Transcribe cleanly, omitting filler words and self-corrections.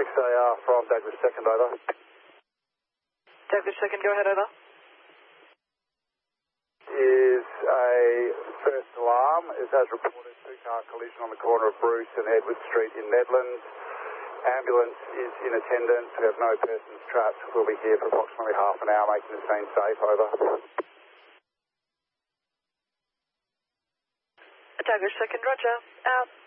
6AR from Douglas 2nd, over. Douglas 2nd, go ahead, over. Is a first alarm. It has reported two-car collision on the corner of Bruce and Edward Street in Nedlands. Ambulance is in attendance. We have no persons trapped. We'll be here for approximately half an hour making the scene safe, over. Douglas 2nd, roger. Out.